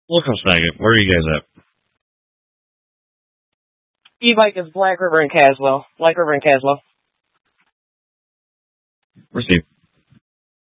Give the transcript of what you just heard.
We'll come snag it. Where are you guys at? E-bike is Black River and Caswell. Black River and Caswell. Receive.